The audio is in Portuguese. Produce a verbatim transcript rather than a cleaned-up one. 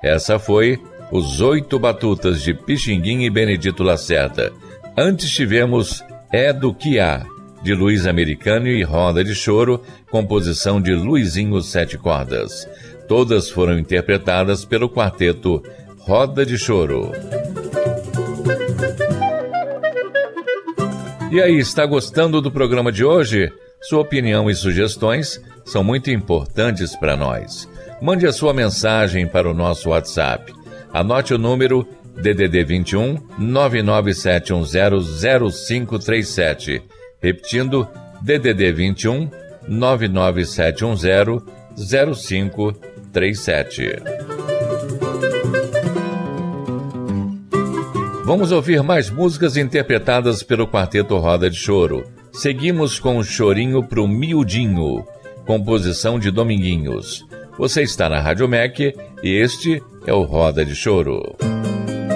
Essa foi Os Oito Batutas, de Pixinguinha e Benedito Lacerda. Antes tivemos É do Que Há, de Luiz Americano e Roda de Choro, composição de Luizinho Sete Cordas. Todas foram interpretadas pelo quarteto Roda de Choro. E aí, está gostando do programa de hoje? Sua opinião e sugestões são muito importantes para nós. Mande a sua mensagem para o nosso WhatsApp. Anote o número D D D vinte e um, nove nove sete um zero, zero cinco três sete. Repetindo, D D D vinte e um, nove nove sete um zero, zero cinco três sete. Vamos ouvir mais músicas interpretadas pelo quarteto Roda de Choro. Seguimos com o Chorinho pro Miudinho, composição de Dominguinhos. Você está na Rádio M E C e este é o Roda de Choro.